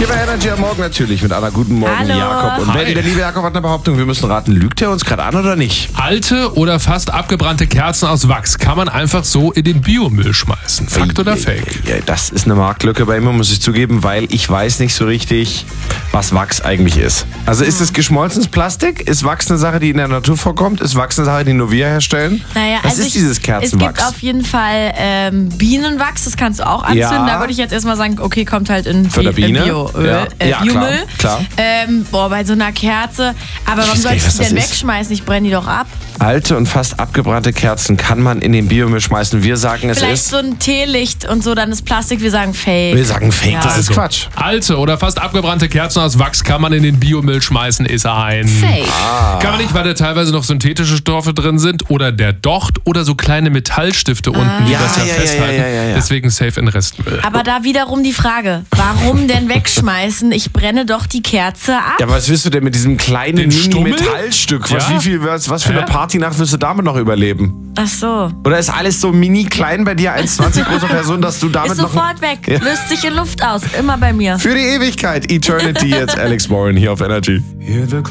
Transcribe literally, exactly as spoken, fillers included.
Hier bei Energy am Morgen natürlich mit Anna. Guten Morgen, Hallo. Jakob. Und Hi. Benny, der liebe Jakob hat eine Behauptung. Wir müssen raten, lügt er uns gerade an oder nicht? Alte oder fast abgebrannte Kerzen aus Wachs kann man einfach so in den Biomüll schmeißen. Fakt oder Fake? Ja, das ist eine Marktlücke bei mir, muss ich zugeben, weil ich weiß nicht so richtig, was Wachs eigentlich ist. Also ist es geschmolzenes Plastik? Ist Wachs eine Sache, die in der Natur vorkommt? Ist Wachs eine Sache, die nur wir herstellen? Naja, was also ist ich, dieses Kerzenwachs? Es gibt auf jeden Fall ähm, Bienenwachs, das kannst du auch anzünden. Ja. Da würde ich jetzt erstmal sagen, okay, kommt halt in Von der Bi- Biene? äh, Bioöl, Ja. äh, Ja, Biomüll. klar, klar. Ähm, boah, bei so einer Kerze. Aber warum weiß soll gar ich nicht, was die denn das ist. wegschmeißen? Ich brenne die doch ab. Alte und fast abgebrannte Kerzen kann man in den Biomüll schmeißen. Wir sagen, es Vielleicht ist... so ein Teelicht und so, dann ist Plastik. Wir sagen Fake. Wir sagen Fake, Ja. das ist Also, Quatsch. Alte oder fast abgebrannte Kerzen aus Wachs kann man in den Biomüll schmeißen, ist ein... Fake. Kann man nicht, weil da teilweise noch synthetische Stoffe drin sind oder der Docht oder so kleine Metallstifte unten, die Ja, das ja, ja, ja, festhalten. ja, ja, ja. Deswegen safe in Restmüll. Aber da wiederum die Frage, warum denn wegschmeißen? Ich brenne doch die Kerze ab. Ja, was willst du denn mit diesem kleinen Den Stummel? Mini-Metallstück? Was, Ja. wie viel, was, was für Hä? eine Partynacht wirst du damit noch überleben? Ach so. Oder ist alles so mini klein bei dir, eins Komma zwanzig große Person, dass du damit Ist noch... sofort weg. Ja. Löst sich in Luft aus. Immer bei mir. Für die Ewigkeit. Eternity jetzt Alex Warren hier auf Energy. Hear the